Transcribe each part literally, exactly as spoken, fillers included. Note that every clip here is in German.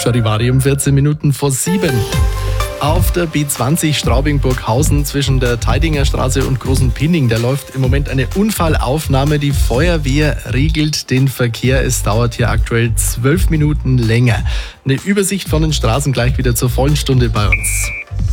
Charivari um vierzehn Minuten vor sieben. Auf der B zwanzig Straubing-Burghausen zwischen der Teidinger Straße und Großen Pinning, da läuft im Moment eine Unfallaufnahme. Die Feuerwehr regelt den Verkehr. Es dauert hier aktuell zwölf Minuten länger. Eine Übersicht von den Straßen gleich wieder zur vollen Stunde bei uns.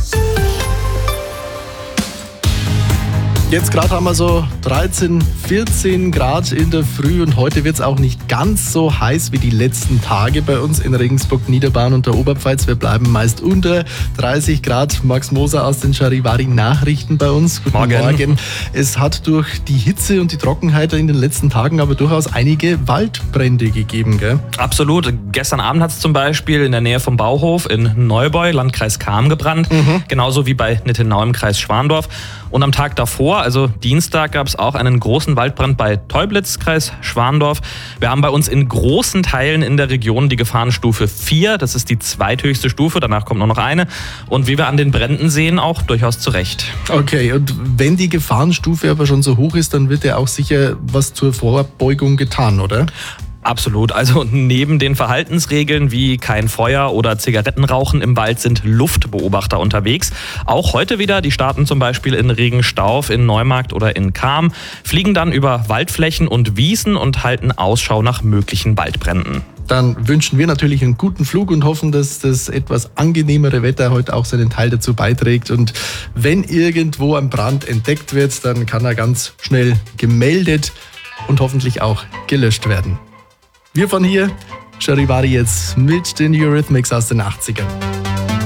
Jetzt gerade haben wir so dreizehn, vierzehn Grad in der Früh und heute wird es auch nicht ganz so heiß wie die letzten Tage bei uns in Regensburg, Niederbayern und der Oberpfalz. Wir bleiben meist unter dreißig Grad. Max Moser aus den Charivari-Nachrichten bei uns. Guten Morgen. Morgen. Es hat durch die Hitze und die Trockenheit in den letzten Tagen aber durchaus einige Waldbrände gegeben, gell? Absolut. Gestern Abend hat es zum Beispiel in der Nähe vom Bauhof in Neubeu, Landkreis Cham, gebrannt. Mhm. Genauso wie bei Nittenau im Kreis Schwandorf. Und am Tag davor, also Dienstag, gab es auch einen großen Waldbrand bei Teublitz, Kreis Schwandorf. Wir haben bei uns in großen Teilen in der Region die Gefahrenstufe vier. Das ist die zweithöchste Stufe, danach kommt nur noch eine. Und wie wir an den Bränden sehen, auch durchaus zu Recht. Okay, und wenn die Gefahrenstufe aber schon so hoch ist, dann wird ja auch sicher was zur Vorbeugung getan, oder? Absolut. Also neben den Verhaltensregeln wie kein Feuer oder Zigarettenrauchen im Wald sind Luftbeobachter unterwegs. Auch heute wieder. Die starten zum Beispiel in Regenstauf, in Neumarkt oder in Cham, fliegen dann über Waldflächen und Wiesen und halten Ausschau nach möglichen Waldbränden. Dann wünschen wir natürlich einen guten Flug und hoffen, dass das etwas angenehmere Wetter heute auch seinen Teil dazu beiträgt. Und wenn irgendwo ein Brand entdeckt wird, dann kann er ganz schnell gemeldet und hoffentlich auch gelöscht werden. Wir von hier, Charivari jetzt mit den Eurythmics aus den achtzigern.